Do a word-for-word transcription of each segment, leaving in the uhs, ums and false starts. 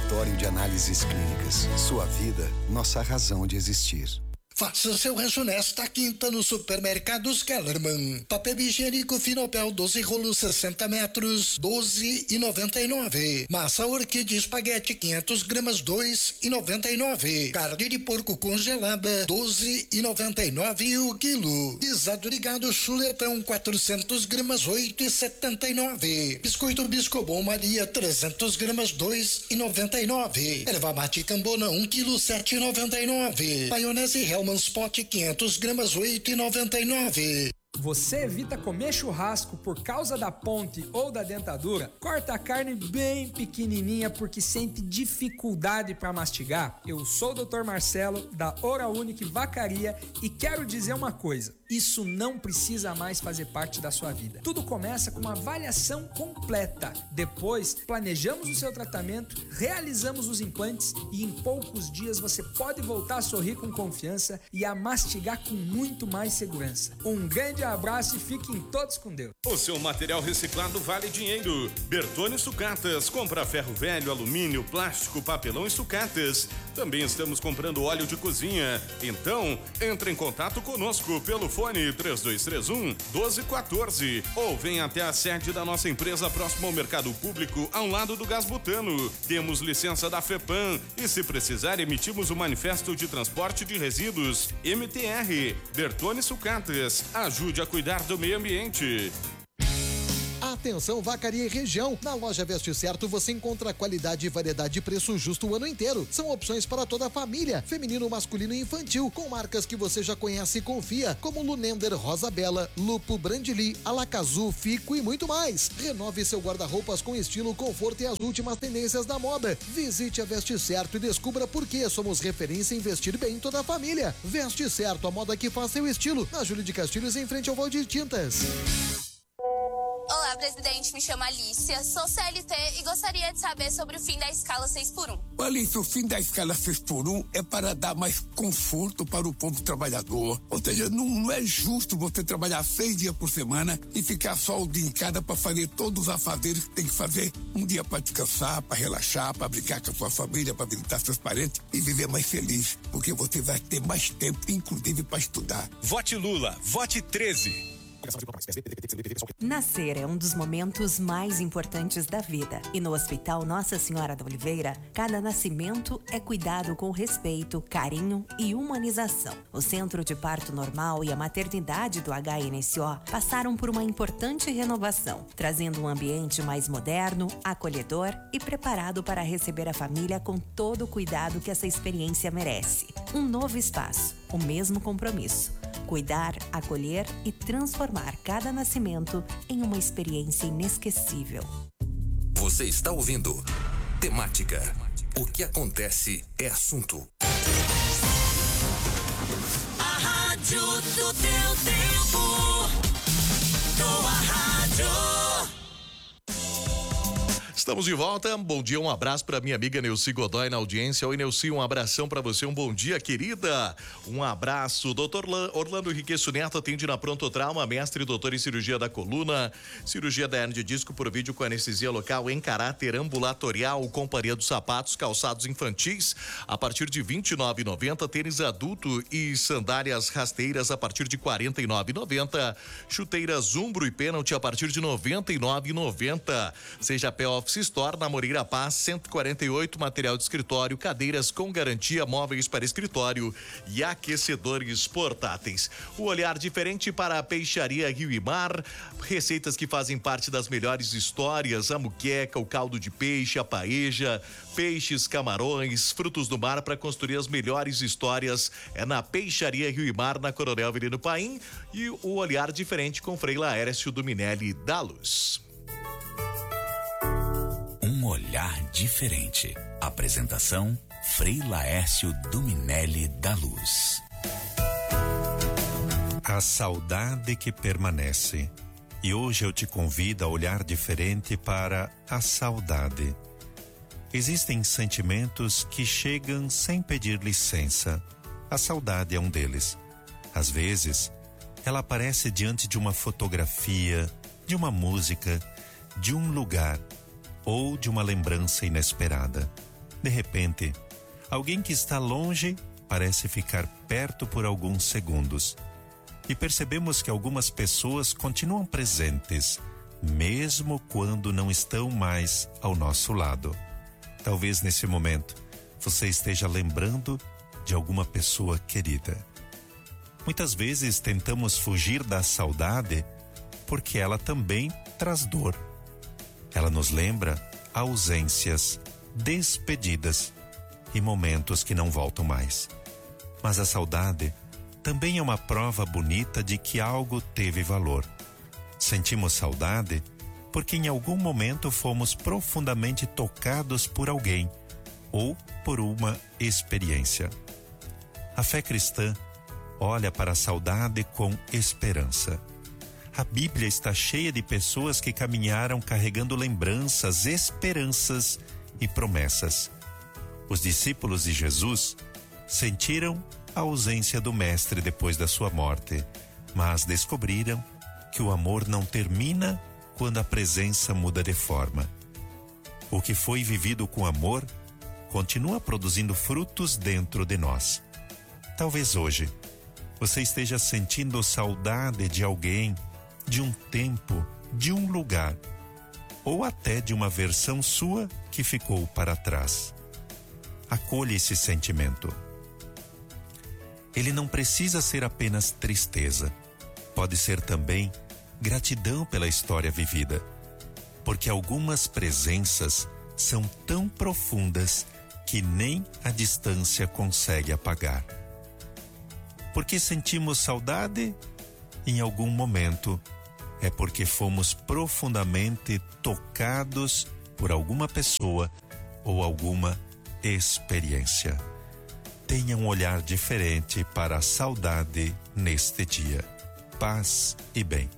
Laboratório de Análises Clínicas. Sua vida, nossa razão de existir. Faça seu rancho nesta quinta no Supermercados Kellerman. Papel higiênico Finopel doze rolos sessenta metros, doze e noventa e nove. Massa orquídea espaguete quinhentas gramas, dois e noventa e nove. Carne de porco congelada, doze e noventa e nove o quilo. Guisado de gado chuletão quatrocentas gramas, oito e setenta e nove. Biscoito Biscobon Maria trezentas gramas, dois e noventa e nove. Erva mate Cambona um quilo, sete e noventa e nove. Maionese Hellmann's Pot quinhentas gramas, oito e noventa e nove. Você evita comer churrasco por causa da ponte ou da dentadura? Corta a carne bem pequenininha porque sente dificuldade para mastigar? Eu sou o doutor Marcelo da Oral Unique Vacaria e quero dizer uma coisa: isso não precisa mais fazer parte da sua vida. Tudo começa com uma avaliação completa. Depois, planejamos o seu tratamento, realizamos os implantes e em poucos dias você pode voltar a sorrir com confiança e a mastigar com muito mais segurança. Um grande abraço e fiquem todos com Deus. O seu material reciclado vale dinheiro. Bertone Sucatas. Compra ferro velho, alumínio, plástico, papelão e sucatas. Também estamos comprando óleo de cozinha. Então, entre em contato conosco pelo fone três dois três um, doze quatorze ou venha até a sede da nossa empresa próximo ao mercado público, ao lado do Gás Butano. Temos licença da FEPAM e, se precisar, emitimos o manifesto de transporte de resíduos M T R. Bertone Sucatas. Ajude a cuidar do meio ambiente. Atenção, Vacaria e região. Na loja Veste Certo você encontra qualidade e variedade de preço justo o ano inteiro. São opções para toda a família, feminino, masculino e infantil, com marcas que você já conhece e confia, como Lunender, Rosa Bela, Lupo, Brandili, Alacazu, Fico e muito mais. Renove seu guarda-roupas com estilo, conforto e as últimas tendências da moda. Visite a Veste Certo e descubra por que somos referência em vestir bem toda a família. Veste Certo, a moda que faz seu estilo. Na Júlio de Castilhos, em frente ao Valdir Tintas. Olá, presidente, me chamo Alicia, sou C L T e gostaria de saber sobre o fim da escala seis por um. Alicia, o fim da escala seis por um é para dar mais conforto para o povo trabalhador. Ou seja, não, não é justo você trabalhar seis dias por semana e ficar só o dia em casa para fazer todos os afazeres que tem que fazer. Um dia para descansar, para relaxar, para brincar com a sua família, para visitar seus parentes e viver mais feliz, porque você vai ter mais tempo, inclusive para estudar. Vote Lula, vote treze. Nascer é um dos momentos mais importantes da vida e no Hospital Nossa Senhora da Oliveira, cada nascimento é cuidado com respeito, carinho e humanização. O Centro de Parto Normal e a maternidade do H N S O passaram por uma importante renovação, trazendo um ambiente mais moderno, acolhedor e preparado para receber a família com todo o cuidado que essa experiência merece. Um novo espaço, o mesmo compromisso. Cuidar, acolher e transformar cada nascimento em uma experiência inesquecível. Você está ouvindo Temática. O que acontece é assunto. A rádio do teu tempo. Tua rádio. Estamos de volta, bom dia, um abraço para minha amiga Neuci Godoy na audiência. Oi, Neuci, um abração para você, um bom dia, querida. Um abraço, doutor Orlando Henriqueço Neto atende na Pronto Trauma, mestre e doutor em cirurgia da coluna, cirurgia da hernia de disco por vídeo com anestesia local em caráter ambulatorial, companhia dos sapatos, calçados infantis a partir de vinte e nove reais e noventa centavos, tênis adulto e sandálias rasteiras a partir de quarenta e nove reais e noventa centavos, chuteiras Umbro e pênalti a partir de noventa e nove reais e noventa centavos. Seja Pé Office Store na Moreira Paz, cento e quarenta e oito, material de escritório, cadeiras com garantia, móveis para escritório e aquecedores portáteis. O olhar diferente para a Peixaria Rio e Mar, receitas que fazem parte das melhores histórias, a muqueca, o caldo de peixe, a paeja, peixes, camarões, frutos do mar para construir as melhores histórias. É na Peixaria Rio e Mar, na Coronel Avelino Paim, e o olhar diferente com Frei Laércio Dominelli da Luz. Um olhar diferente. Apresentação: Frei Laércio Dominelli da Luz. A saudade que permanece. E hoje eu te convido a olhar diferente para a saudade. Existem sentimentos que chegam sem pedir licença. A saudade é um deles. Às vezes, ela aparece diante de uma fotografia, de uma música, de um lugar ou de uma lembrança inesperada. De repente, alguém que está longe parece ficar perto por alguns segundos. E percebemos que algumas pessoas continuam presentes, mesmo quando não estão mais ao nosso lado. Talvez nesse momento você esteja lembrando de alguma pessoa querida. Muitas vezes tentamos fugir da saudade porque ela também traz dor. Ela nos lembra ausências, despedidas e momentos que não voltam mais. Mas a saudade também é uma prova bonita de que algo teve valor. Sentimos saudade porque em algum momento fomos profundamente tocados por alguém ou por uma experiência. A fé cristã olha para a saudade com esperança. A Bíblia está cheia de pessoas que caminharam carregando lembranças, esperanças e promessas. Os discípulos de Jesus sentiram a ausência do Mestre depois da sua morte, mas descobriram que o amor não termina quando a presença muda de forma. O que foi vivido com amor continua produzindo frutos dentro de nós. Talvez hoje você esteja sentindo saudade de alguém, de um tempo, de um lugar, ou até de uma versão sua que ficou para trás. Acolha esse sentimento. Ele não precisa ser apenas tristeza. Pode ser também gratidão pela história vivida. Porque algumas presenças são tão profundas que nem a distância consegue apagar. Porque sentimos saudade? Em algum momento, é porque fomos profundamente tocados por alguma pessoa ou alguma experiência. Tenha um olhar diferente para a saudade neste dia. Paz e bem.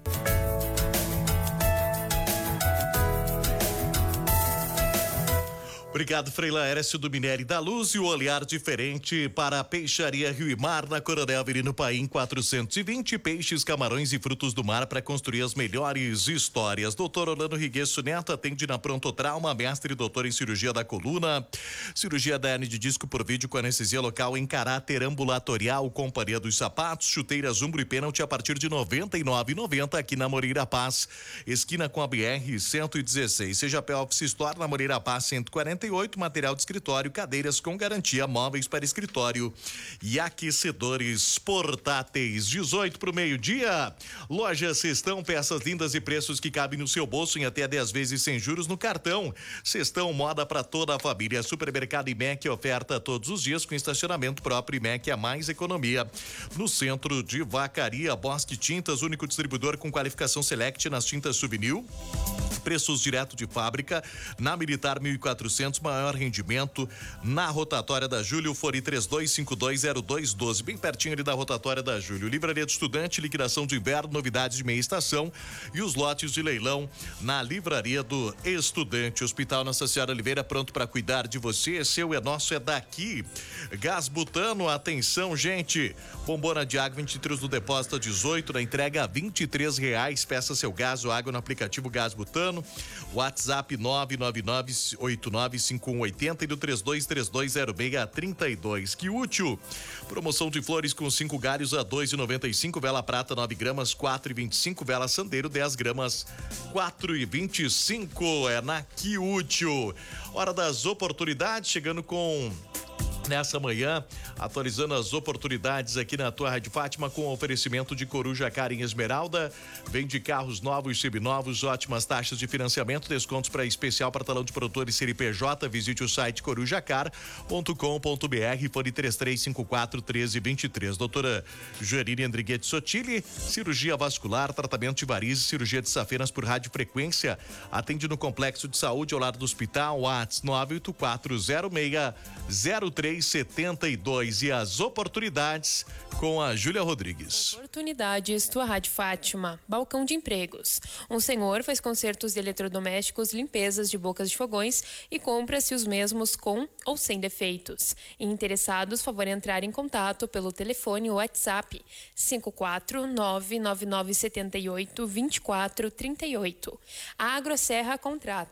Obrigado, Frei Laércio do Minelli da Luz, e o olhar diferente para a Peixaria Rio e Mar, na Coronel Avelino Paim quatrocentos e vinte, peixes, camarões e frutos do mar para construir as melhores histórias. Doutor Orlando Riguesso Neto atende na Pronto Trauma, mestre e doutor em cirurgia da coluna, cirurgia da hernia de disco por vídeo com anestesia local em caráter ambulatorial, companhia dos sapatos, chuteiras, umbro e pênalti a partir de noventa e nove reais e noventa centavos aqui na Moreira Paz, esquina com a B R cento e dezesseis. Seja P Office Store na Moreira Paz cento e quarenta e oito, material de escritório, cadeiras com garantia, móveis para escritório e aquecedores portáteis. dezoito para o meio-dia. Loja Cestão, peças lindas e preços que cabem no seu bolso em até dez vezes sem juros no cartão. Cestão, moda para toda a família. Supermercado Imec, oferta todos os dias com estacionamento próprio. Imec, a mais economia. No centro de Vacaria, Bosque Tintas, único distribuidor com qualificação Select nas tintas Souvenir. Preços direto de fábrica. Na Militar mil e quatrocentos, maior rendimento. Na rotatória da Júlio, Fori três dois cinco dois zero dois um dois, bem pertinho ali da rotatória da Júlio. Livraria do Estudante, liquidação de inverno, novidades de meia estação e os lotes de leilão na Livraria do Estudante. Hospital Nossa Senhora Oliveira, pronto para cuidar de você. Seu é nosso, é daqui. Gás Butano, atenção, gente. Bombona de água vinte litros do depósito a dezoito, na entrega a vinte e três reais. Peça seu gás ou água no aplicativo Gás Butano. WhatsApp nove nove nove oito nove cinco um oito zero e do três dois três dois zero seis três dois. Que útil! Promoção de flores com cinco galhos a dois e noventa e cinco, vela prata nove gramas quatro e vinte e cinco, vela sandeiro dez gramas quatro e vinte e cinco. É na Que Útil. Hora das oportunidades, chegando com nessa manhã, atualizando as oportunidades aqui na tua Rádio Fátima com oferecimento de Coruja Car em Esmeralda. Vende carros novos, seminovos, ótimas taxas de financiamento, descontos para especial para talão de produtores C N P J. Visite o site corujacar ponto com ponto br, fone três três cinco quatro um três dois três. Doutora Janine Andriguete Sotile, cirurgia vascular, tratamento de varizes, cirurgia de safenas por radiofrequência. Atende no Complexo de Saúde ao lado do hospital. WhatsApp nove oito quatro zero seis zero três setenta e dois. E as oportunidades com a Júlia Rodrigues. Oportunidades, tua Rádio Fátima. Balcão de empregos. Um senhor faz consertos de eletrodomésticos, limpezas de bocas de fogões e compra-se os mesmos com ou sem defeitos. Interessados, favor entrar em contato pelo telefone ou WhatsApp cinco quatro nove nove nove sete oito dois quatro três oito. A Agroserra contrata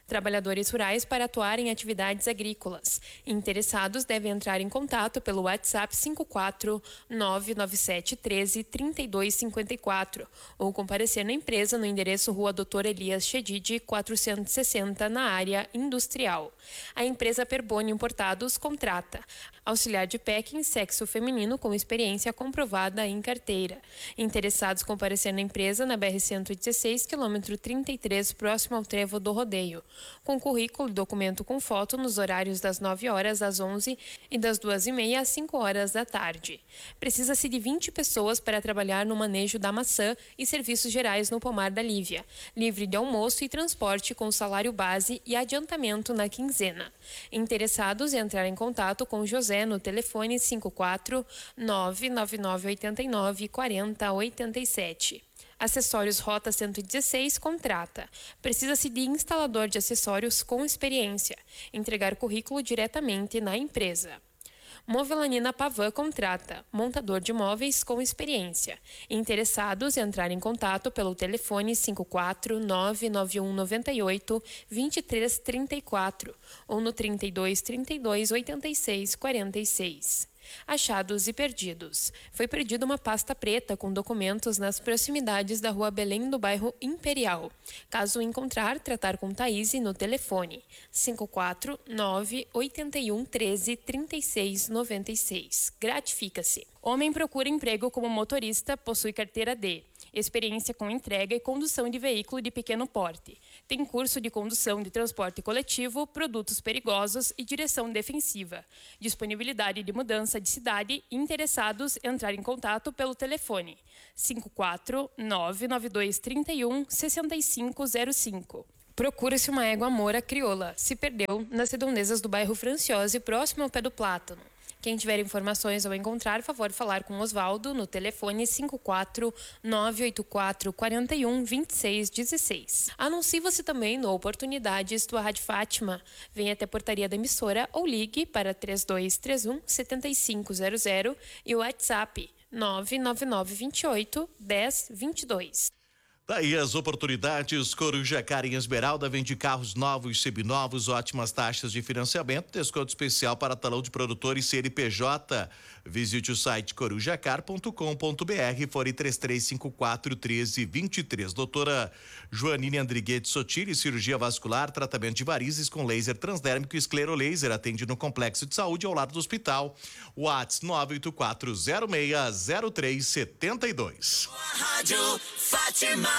trabalhadores rurais para atuar em atividades agrícolas. Interessados devem entrar em contato pelo WhatsApp cinco quatro nove nove sete um três, três dois cinco quatro ou comparecer na empresa no endereço Rua Doutor Elias Chedid, quatrocentos e sessenta, na área industrial. A empresa Perboni Importados contrata auxiliar de packing sexo feminino com experiência comprovada em carteira. Interessados comparecer na empresa na B R cento e dezesseis, quilômetro trinta e três, próximo ao trevo do rodeio, com currículo e documento com foto nos horários das nove horas às onze e das duas e meia às cinco horas da tarde. Precisa-se de vinte pessoas para trabalhar no manejo da maçã e serviços gerais no pomar da Lívia, livre de almoço e transporte com salário base e adiantamento na quinzena. Interessados em entrar em contato com José no telefone cinco quatro nove nove nove oito nove quatro zero oito sete. Acessórios Rota cento e dezesseis contrata. Precisa-se de instalador de acessórios com experiência. Entregar currículo diretamente na empresa. Movelanina Pavan contrata montador de móveis com experiência. Interessados em entrar em contato pelo telefone cinco quatro nove nove um nove oito dois três três quatro ou no trinta e dois, trinta e dois, oitenta e seis, quarenta e seis. Achados e perdidos. Foi perdida uma pasta preta com documentos nas proximidades da Rua Belém do bairro Imperial. Caso encontrar, tratar com Thaís no telefone cinco quatro nove oito um três, trinta e seis, noventa e seis. Gratifica-se. Homem procura emprego como motorista, possui carteira D. Experiência com entrega e condução de veículo de pequeno porte. Tem curso de condução de transporte coletivo, produtos perigosos e direção defensiva. Disponibilidade de mudança de cidade. Interessados, entrar em contato pelo telefone cinco quatro nove nove dois três um seis cinco zero cinco. Procura-se uma égua moura crioula. Se perdeu nas redondezas do bairro Franciose, próximo ao pé do Plátano. Quem tiver informações ou encontrar, favor falar com Osvaldo no telefone cinco quatro nove oito quatro quatro um dois seis um seis. Anuncie você também no Oportunidades da Rádio Fátima. Venha até a portaria da emissora ou ligue para três dois três um sete cinco zero zero e o WhatsApp nove nove nove dois oito um zero dois dois. Daí as oportunidades. Coruja Car em Esmeralda vende carros novos, seminovos, ótimas taxas de financiamento, desconto especial para talão de produtor e C N P J. Visite o site coruja car ponto com ponto br, fone três três cinco quatro um três dois três. Doutora Joanine Andriguete Sotiri, cirurgia vascular, tratamento de varizes com laser transdérmico e esclerolaser, atende no Complexo de Saúde ao lado do hospital. WhatsApp nove oito quatro zero seis zero três sete dois. Rádio Fátima.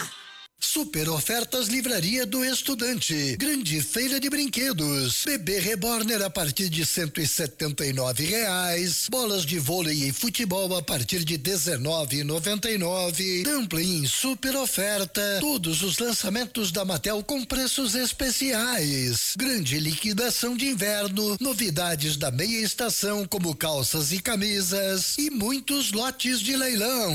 Super ofertas Livraria do Estudante. Grande feira de brinquedos. Bebê Reborner a partir de cento e setenta e nove reais. Bolas de vôlei e futebol a partir de dezenove e noventa e nove. Dumpling super oferta. Todos os lançamentos da Mattel com preços especiais. Grande liquidação de inverno. Novidades da meia estação como calças e camisas e muitos lotes de leilão.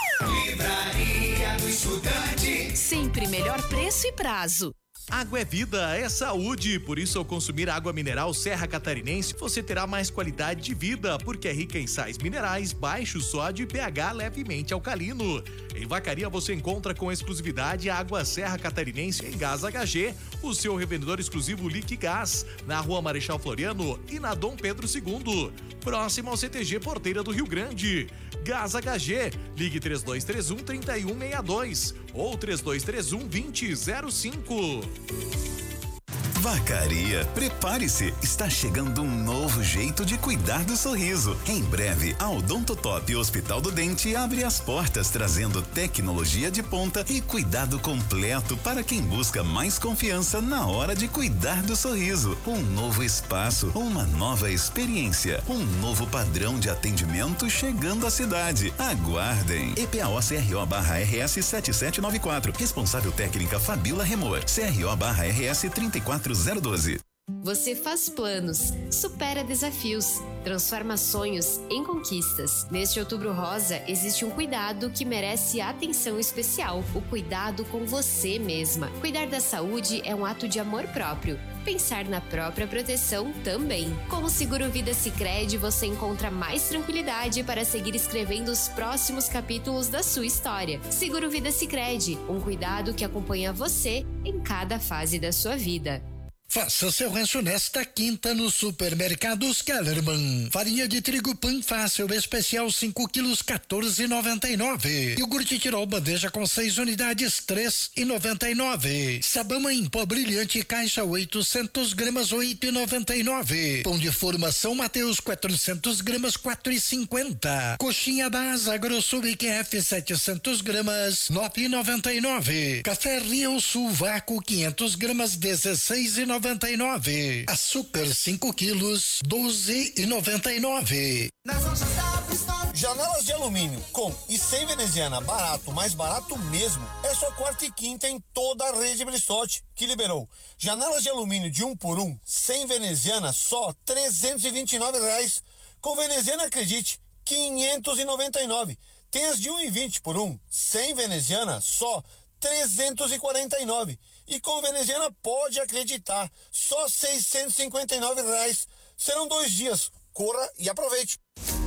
Livraria do Estudante. Sempre melhor preço e prazo. Água é vida, é saúde, por isso ao consumir água mineral Serra Catarinense, você terá mais qualidade de vida, porque é rica em sais minerais, baixo sódio e pH levemente alcalino. Em Vacaria você encontra com exclusividade a água Serra Catarinense em Gás H G, o seu revendedor exclusivo Liquigás, na Rua Marechal Floriano e na Dom Pedro segundo, próximo ao C T G Porteira do Rio Grande. Gás H G, ligue três dois três um, três um seis dois ou três dois três um, dois zero zero cinco. Vacaria, prepare-se, está chegando um novo jeito de cuidar do sorriso. Em breve, a Odontotop Hospital do Dente abre as portas trazendo tecnologia de ponta e cuidado completo para quem busca mais confiança na hora de cuidar do sorriso. Um novo espaço, uma nova experiência, um novo padrão de atendimento chegando à cidade. Aguardem. E P A O C R O barra R S sete sete nove quatro. Responsável técnica Fabiola Remor. C R O barra R S trinta e quatro zero doze. Você faz planos, supera desafios, transforma sonhos em conquistas. Neste Outubro Rosa, existe um cuidado que merece atenção especial: o cuidado com você mesma. Cuidar da saúde é um ato de amor próprio. pensar na própria proteção também. Com o Seguro Vida Sicredi, você encontra mais tranquilidade para seguir escrevendo os próximos capítulos da sua história. Seguro Vida Sicredi, um cuidado que acompanha você em cada fase da sua vida. Faça seu rancho nesta quinta no Supermercados Kellerman. Farinha de trigo Pan Fácil especial cinco quilos quatorze e noventa e nove. Iogurte Tirol bandeja com seis unidades três e noventa e nove. Sabão em pó brilhante caixa oitocentos gramas oito e noventa e nove. Pão de forma São Mateus quatrocentos gramas quatro e cinquenta. Coxinha da Asa Grosso Q F setecentos gramas nove e noventa e nove. Café Rio Sul Vácuo quinhentos gramas dezesseis e noventa e nove. Açúcar cinco quilos doze e noventa e nove. Janelas de alumínio com e sem veneziana, barato, mais barato mesmo. É só quarta e quinta em toda a rede Bristotti, que liberou. Janelas de alumínio de um por um, sem veneziana, só trezentos e vinte e nove reais. Com veneziana, acredite, quinhentos e noventa e nove. Tem as de um e vinte por um, sem veneziana, só trezentos e quarenta e nove. E com veneziana, pode acreditar, só seiscentos e cinquenta e nove reais. Serão dois dias. Corra e aproveite.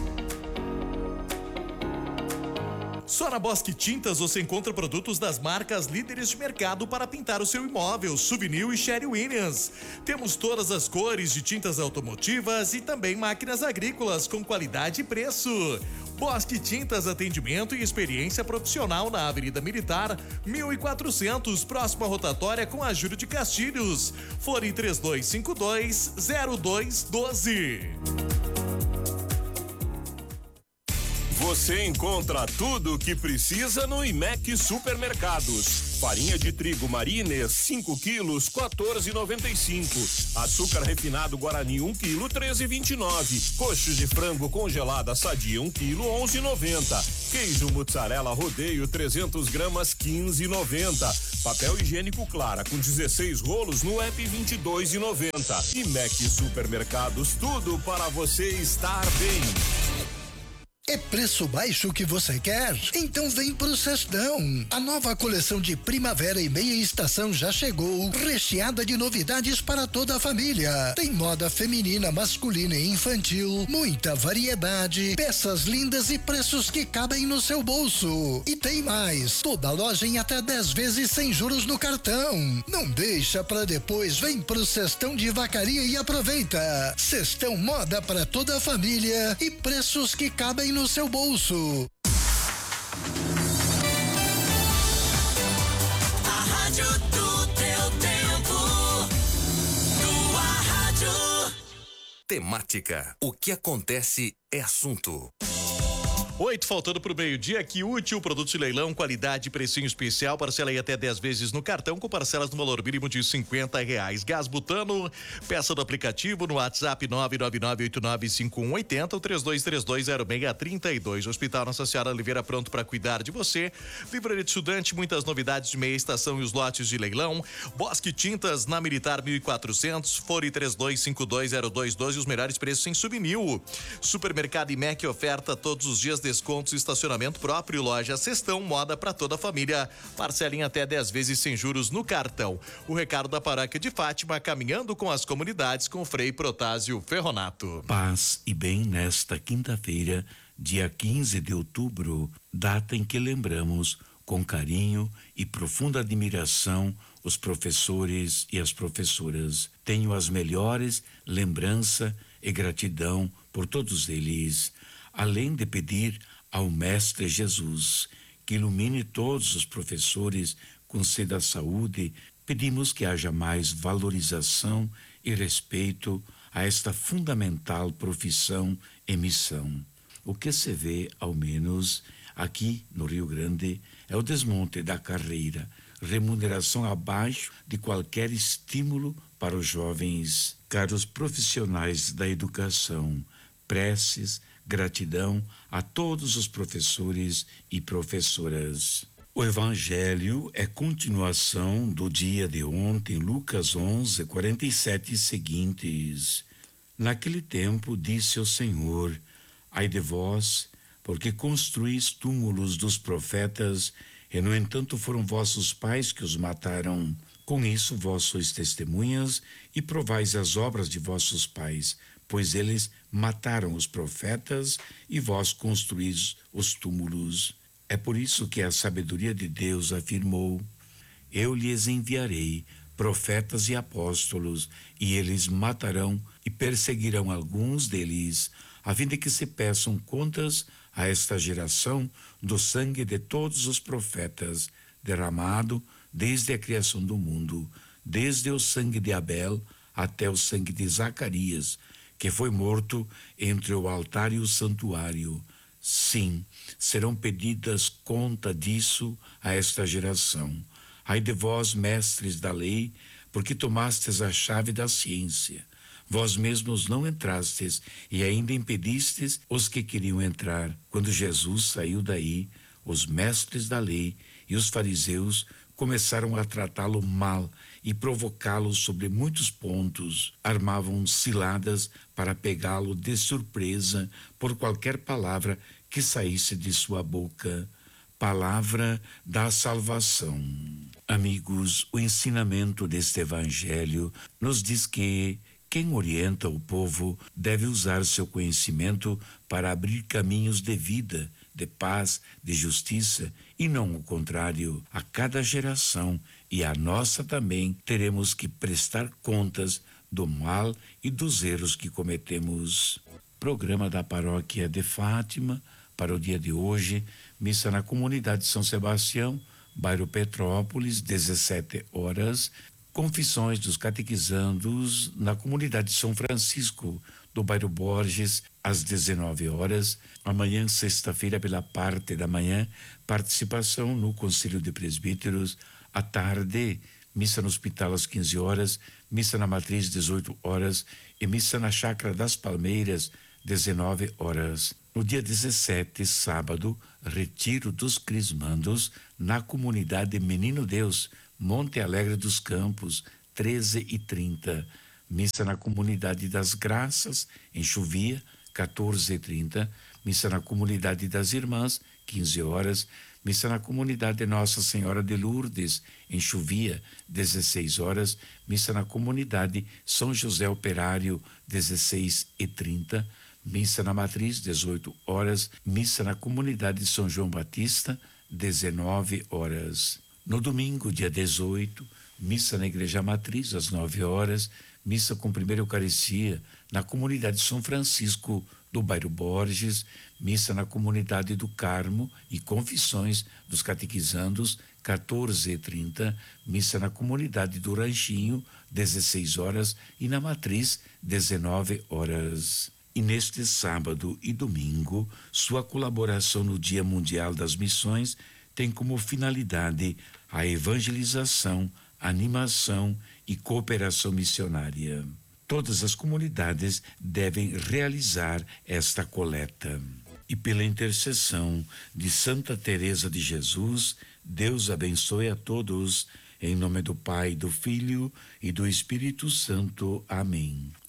Só na Bosque Tintas você encontra produtos das marcas líderes de mercado para pintar o seu imóvel, Souvenir e Sherry Williams. Temos todas as cores de tintas automotivas e também máquinas agrícolas com qualidade e preço. Bosque Tintas, atendimento e experiência profissional na Avenida Militar, mil e quatrocentos, próxima rotatória com a Júlio de Castilhos. Fone três dois cinco dois zero dois um dois. Você encontra tudo o que precisa no Imec Supermercados. Farinha de trigo Marines, cinco quilos, quatorze e noventa e cinco. Açúcar refinado Guarani, um quilo, treze e vinte e nove. Coxo de frango congelada Sadia, um quilo, onze e noventa. Queijo mussarela Rodeio, trezentos gramas, quinze e noventa. Papel higiênico Clara, com dezesseis rolos no app, vinte e dois e noventa. Imec Supermercados, tudo para você estar bem. É preço baixo que você quer? Então vem pro Sextão. A nova coleção de primavera e meia estação já chegou, recheada de novidades para toda a família. Tem moda feminina, masculina e infantil, muita variedade, peças lindas e preços que cabem no seu bolso. E tem mais, toda loja em até dez vezes sem juros no cartão. Não deixa pra depois, vem pro Sextão de Vacaria e aproveita. Sextão moda para toda a família e preços que cabem no no seu bolso. A rádio do teu tempo. Tua rádio. Temática. O que acontece é assunto. Oito faltando pro meio-dia, que útil, produto de leilão, qualidade, precinho especial, parcela aí até dez vezes no cartão, com parcelas no valor mínimo de cinquenta reais. Gás butano, peça do aplicativo no WhatsApp nove nove nove oito nove cinco um oito zero ou três dois três dois zero seis três dois. Hospital Nossa Senhora Oliveira pronto para cuidar de você. Livraria de Estudante, muitas novidades de meia estação e os lotes de leilão. Bosque Tintas na Militar mil e quatrocentos, fone três dois cinco dois zero dois dois e os melhores preços em Souvenir. Supermercado Imec oferta todos os dias de descontos, estacionamento próprio, loja Sextão, moda para toda a família, parcela em até dez vezes sem juros no cartão. O recado da Paróquia de Fátima, caminhando com as comunidades com Frei Protásio Ferronato. Paz e bem nesta quinta-feira, dia quinze de outubro, data em que lembramos com carinho e profunda admiração os professores e as professoras. Tenho as melhores lembrança e gratidão por todos eles. Além de pedir ao Mestre Jesus que ilumine todos os professores, conceda saúde, pedimos que haja mais valorização e respeito a esta fundamental profissão e missão. O que se vê, ao menos aqui no Rio Grande, é o desmonte da carreira, remuneração abaixo de qualquer estímulo para os jovens. Caros profissionais da educação, preces, gratidão a todos os professores e professoras. O Evangelho é continuação do dia de ontem, Lucas onze, quarenta e sete e seguintes. Naquele tempo disse o Senhor: ai de vós, porque construís túmulos dos profetas, e no entanto foram vossos pais que os mataram. Com isso vós sois testemunhas e provais as obras de vossos pais, pois eles mataram os profetas e vós construís os túmulos. É por isso que a sabedoria de Deus afirmou: eu lhes enviarei profetas e apóstolos, e eles matarão e perseguirão alguns deles, a fim de que se peçam contas a esta geração do sangue de todos os profetas, derramado desde a criação do mundo, desde o sangue de Abel até o sangue de Zacarias, que foi morto entre o altar e o santuário. Sim, serão pedidas conta disso a esta geração. Ai de vós, mestres da lei, porque tomastes a chave da ciência. Vós mesmos não entrastes e ainda impedistes os que queriam entrar. Quando Jesus saiu daí, os mestres da lei e os fariseus começaram a tratá-lo mal e provocá-lo sobre muitos pontos. Armavam ciladas para pegá-lo de surpresa por qualquer palavra que saísse de sua boca. Palavra da salvação. Amigos, o ensinamento deste evangelho nos diz que quem orienta o povo deve usar seu conhecimento para abrir caminhos de vida, de paz, de justiça, e não o contrário. A cada geração, e a nossa também, teremos que prestar contas do mal e dos erros que cometemos. Programa da Paróquia de Fátima para o dia de hoje, missa na comunidade de São Sebastião, bairro Petrópolis, dezessete horas, confissões dos catequizandos na comunidade de São Francisco, do bairro Borges, às dezenove horas. Amanhã, sexta-feira, pela parte da manhã, participação no Conselho de Presbíteros. À tarde, missa no Hospital às quinze horas, missa na Matriz, dezoito horas, e missa na Chácara das Palmeiras, dezenove horas. No dia dezessete, sábado, retiro dos crismandos na comunidade Menino Deus, Monte Alegre dos Campos, treze e trinta. Missa na comunidade das Graças, em Chuvia, quatorze e trinta. Missa na comunidade das Irmãs, quinze horas. Missa na comunidade Nossa Senhora de Lourdes, em Chuvia, dezesseis horas. Missa na comunidade São José Operário, dezesseis e trinta. Missa na Matriz, dezoito horas. Missa na comunidade São João Batista, dezenove horas. No domingo, dia dezoito, missa na Igreja Matriz, às nove horas. Missa com primeira Eucaristia na comunidade São Francisco, do bairro Borges. Missa na comunidade do Carmo e confissões dos catequizandos, quatorze e trinta. Missa na comunidade do Ranchinho, dezesseis horas. E na Matriz, dezenove horas. E neste sábado e domingo, sua colaboração no Dia Mundial das Missões tem como finalidade a evangelização, animação e cooperação missionária. Todas as comunidades devem realizar esta coleta. E pela intercessão de Santa Teresa de Jesus, Deus abençoe a todos, em nome do Pai, do Filho e do Espírito Santo. Amém.